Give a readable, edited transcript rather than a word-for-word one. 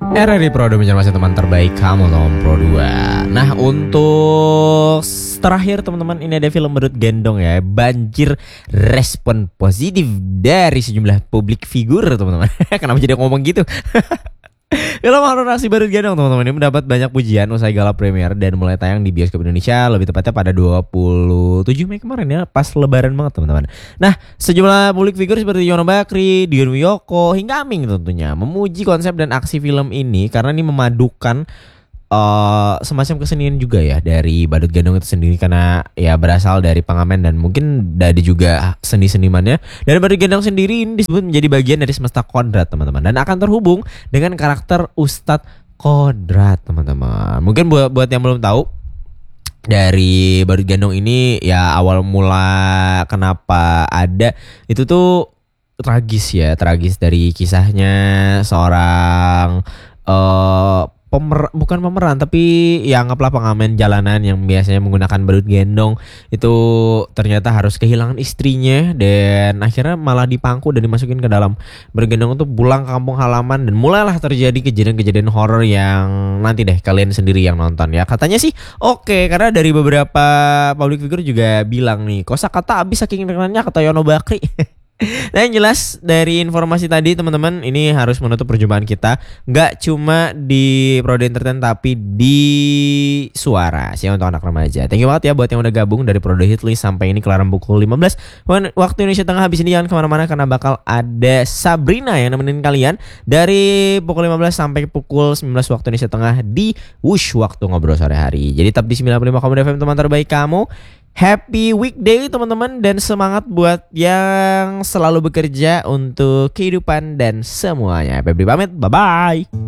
RRI Pro 2 menjadi teman terbaik kamu Tom Pro 2. Nah untuk terakhir teman-teman, ini ada film Badut Gendong ya. Banjir respon positif dari sejumlah publik figur teman-teman. Kenapa jadi ngomong gitu? Film horor aksi Badut Gendong teman-teman ini mendapat banyak pujian usai gala premier dan mulai tayang di bioskop Indonesia lebih tepatnya pada 27 Mei kemarin ya, pas lebaran banget teman-teman. Nah, sejumlah publik figur seperti Yono Bakri, Dion Wiyoko hingga Aming tentunya memuji konsep dan aksi film ini karena ini memadukan semacam kesenian juga ya dari Badut Gendong itu sendiri, karena ya berasal dari pengamen dan mungkin dari juga seni-senimannya. Dan Badut Gendong sendiri ini disebut menjadi bagian dari semesta kodrat teman-teman, dan akan terhubung dengan karakter Ustadz Kodrat teman-teman. Mungkin buat yang belum tahu, dari Badut Gendong ini ya awal mula kenapa ada itu tuh tragis dari kisahnya seorang bukan pemeran tapi ya anggaplah pengamen jalanan yang biasanya menggunakan badut gendong itu ternyata harus kehilangan istrinya dan akhirnya malah dipangku dan dimasukin ke dalam badut gendong untuk pulang ke kampung halaman, dan mulailah terjadi kejadian-kejadian horor yang nanti deh kalian sendiri yang nonton ya. Katanya sih oke, karena dari beberapa public figure juga bilang nih kosakata abis saking dengannya kata Yono Bakri. Nah yang jelas dari informasi tadi teman-teman, ini harus menutup perjumpaan kita nggak cuma di Prode Entertain tapi di Suara siang untuk anak remaja. Thank you banget ya buat yang udah gabung dari Prode Hitlist sampai ini kelaran pukul 15 waktu Indonesia Tengah. Habis ini jangan kemana-mana karena bakal ada Sabrina yang nemenin kalian dari pukul 15 sampai pukul 19 waktu Indonesia Tengah di Wush waktu ngobrol sore hari. Jadi tetap di 95,5 FM teman terbaik kamu. Happy weekday teman-teman, dan semangat buat yang selalu bekerja untuk kehidupan dan semuanya. Febri pamit, bye-bye.